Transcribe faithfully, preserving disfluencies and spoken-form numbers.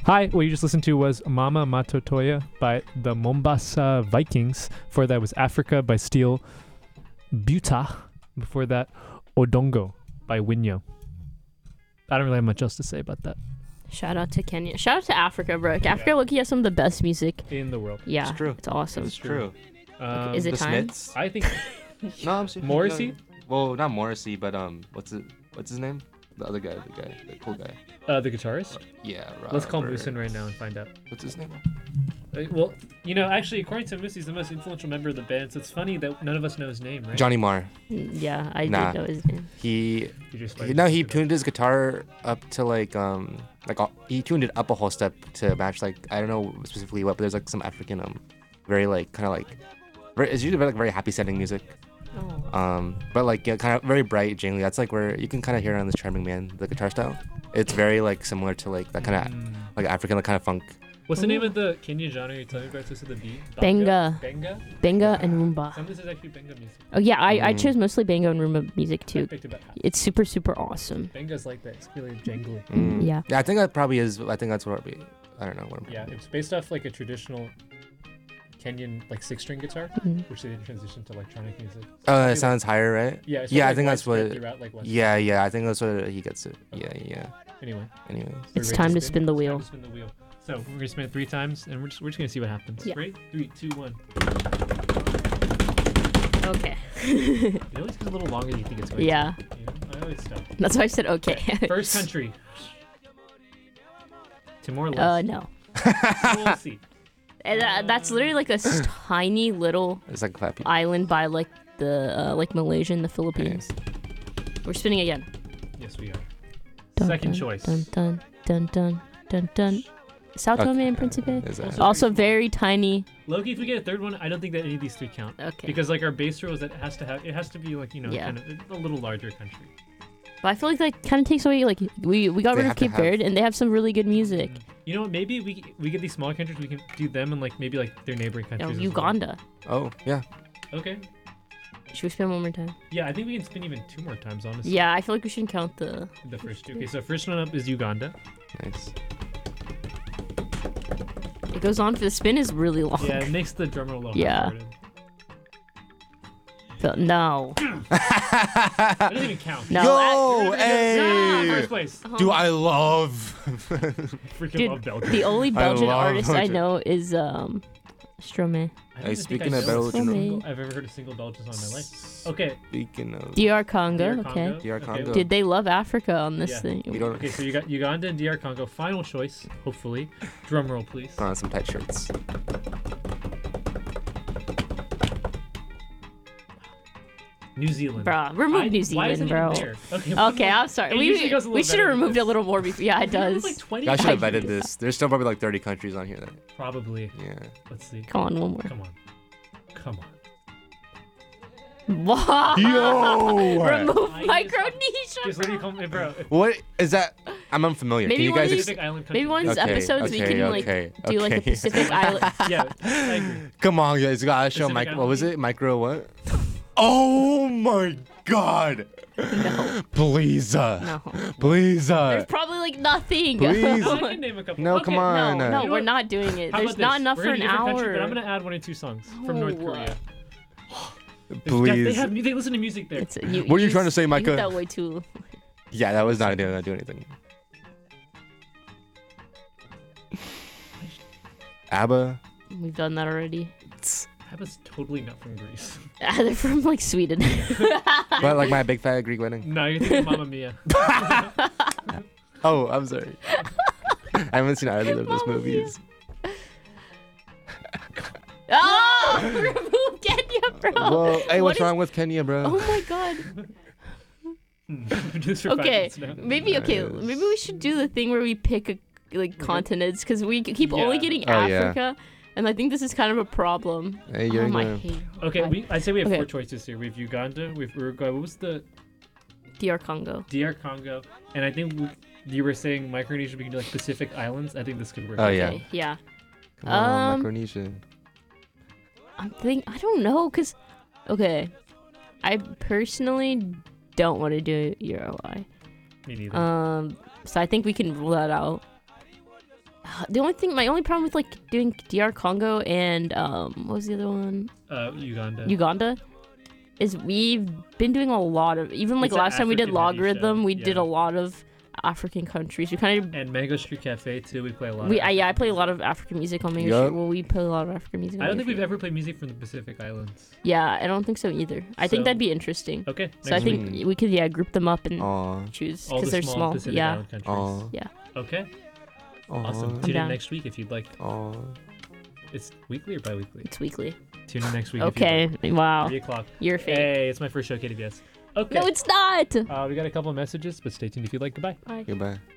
Hi, what you just listened to was Mama Matotoya by the Mombasa Vikings. Before that was Africa by Steel Buta. Before that, Odongo by Winyo. I don't really have much else to say about that. Shout out to Kenya. Shout out to Africa, bro. Africa, yeah. Look, he has some of the best music in the world. Yeah, it's true. It's awesome. It's true. Um, Is it the time? Smiths? I think. No, I'm serious. Morrissey? No. Well, not Morrissey, but um, what's it? What's his name? The other guy, the guy, the cool guy. Uh, the guitarist. Yeah. Robert. Let's call Moosin right now and find out. What's his name? Uh, well, you know, actually, according to Moose, he's the most influential member of the band. So it's funny that none of us know his name, right? Johnny Marr. Yeah, I Nah. did know his name. He. You just he no, he tuned his guitar up to like um like uh, he tuned it up a whole step to match like I don't know specifically what, but there's like some African um very like kind of like very, it's usually very, like very happy sounding music. Oh. Um, but like yeah, kind of very bright, jingly. That's like where you can kind of hear it on this Charming Man, the guitar style. It's very like similar to like that kind of Mm. like African like kind of funk. What's the name of the Kenyan genre you're telling me about? This is the beat. Benga. Benga. Benga and Rumba. Some of this is actually Benga music. Oh yeah, I, I Mm. chose mostly Benga and Rumba music I too. picked about half. It's super super awesome. Benga's like that. It's really jangly. Mm. Yeah. Yeah, I think that probably is. I think that's what we. I don't know what I'm. Yeah, it's based off like a traditional Kenyan like six-string guitar, Mhm. which they then transitioned to electronic music. Uh, it sounds higher, right? Yeah. It's Yeah, I like think that's widespread what- throughout, like, West Yeah, yeah. I think that's what he gets it. Yeah, yeah. Anyway, Anyways. so It's ready time to spin the It's time wheel. to spin the wheel. So we're gonna spin it three times, and we're just we're just gonna see what happens. Yeah. Right? Three, two, one. Okay. It always goes a little longer than you think it's going Yeah. to. You know? I always stop. That's why I said okay. First country. Timor Leste. Uh no. We'll see. And that, that's literally like a s- tiny little It's like five people. island by like the uh, like Malaysia and the Philippines. We're spinning again. Yes, we are. Dun, Second dun, choice. Dun dun dun dun dun dun. Sao Tome Okay. and Principe. Is that- Also very tiny. Loki, if we get a third one, I don't think that any of these three count. Okay. Because like our base rule is that it has to have it has to be like, you know, Yeah. kind of a little larger country. But I feel like that kind of takes away like we we got They rid of have to Cape have- Verde and they have some really good music. Mm. You know what? Maybe we we get these smaller countries. We can do them and like maybe like their neighboring You know, countries. as well. Uganda. Oh yeah. Okay. Should we spin one more time? Yeah, I think we can spin even two more times. Honestly. Yeah, I feel like we shouldn't count the. The first two. Okay, so first one up is Uganda. Nice. It goes on for the spin is really long. Yeah, it makes the drummer a little Yeah. hard. But no. It doesn't even count. No. Yo, that- hey. First place. Oh. Do I love? Freaking Dude, love Belgium. The only Belgian love artist I Belgium. know is um, Stromae. I don't Hey, even think speaking I of know a Belgium- single- I've ever heard a single Belgian song in my life. Okay. Speaking of. D R Congo. D R Okay. Congo. D R Okay, Congo. Did they love Africa on this Yeah. thing? We don't. Okay, so you got Uganda and D R Congo. Final choice, hopefully. Drum roll, please. Put on some tight shirts. New Zealand. Bruh, remove I- New why Zealand, isn't it bro. even there? Okay, Okay, I'm sorry. It We usually goes a we little should have better than removed it a this. little more before. Yeah, it I think it was does. like twenty. I should have I- vetted this. There's still probably like thirty countries on here. That, Probably. yeah. Let's see. Come on, one more. Come on. Come on. Wow. Yo! Remove I just- Micronesia. Just let me come, hey, bro. What is that? I'm unfamiliar. Maybe Can you one of guys? these- Ex- Pacific Island country. Maybe one of these Okay, episodes we okay, can like okay, do like a okay. Pacific Island. Yeah, I agree. Come on, guys. You gotta show Pacific Mike. Island What was thing? it? Micro what? Oh my God! No, Please, uh, no. please, There's uh, probably like nothing. Please. I can name a couple. no, Okay, come on. No, uh, no, You know we're what? not doing it. How There's about not this? enough We're for in a an different hour. country, but I'm gonna add one or two songs from North No. Korea. There's def- Please. They have they listen to music there. It's, you, What are you use- trying to say, use Micah? that way too. Yeah, that was not gonna do anything. ABBA. We've done that already. ABBA's totally not from Greece. They're from like Sweden. But like my big fat Greek wedding. No, you're thinking Mamma Mia. Oh, I'm sorry. I haven't seen either of those Mamma movies. Oh, remove Kenya, bro. Whoa, hey, What what's is- wrong with Kenya, bro? Oh my god. Do this for five Okay, minutes now. maybe okay. Nice. Maybe we should do the thing where we pick a, like continents because we keep only Yeah. getting Oh, yeah. Africa, and I think this is kind of a problem. Hey, you're oh my gonna- hate. Okay, we I'd say we have Okay. four choices here. We have Uganda, we have Uruguay. What was the D R Congo. D R Congo? And I think we, you were saying Micronesia. We can do like Pacific Islands. I think this could work. Oh, yeah. Okay, yeah. Come on, Um, Micronesia. I'm think I don't know because okay, I personally don't want to do Uruguay. Me neither. Um, so I think we can rule that out. the only thing, my only problem with like doing D R Congo and um, what was the other one? Uh, Uganda. Uganda, is we've been doing a lot of even like It's an last time we did African heavy Logarithm, show, we did yeah. a lot of African countries. We kind of And Mango Street Cafe too. We play a lot. we of I, yeah I play a lot of African music on Main Yup. Street. Well, we play a lot of African music. On I don't Main think we've Street. ever played music from the Pacific Islands. Yeah, I don't think so either. I So- think that'd be interesting. Okay. So I next think week. we could yeah group them up and Aw. choose all because the they're small, small. Pacific Yeah, Island countries. Aw. yeah. Okay. Aw. Awesome. I'm Tune in down. next week if you'd like. Aw. It's weekly or bi-weekly? It's weekly. Tune in next week. Okay. If you'd Wow. like. Three o'clock. You're fake. Hey, it's my first show, K D V S. Okay. No, it's not. Uh, we got a couple of messages, but stay tuned if you'd like. Goodbye. Bye. Goodbye.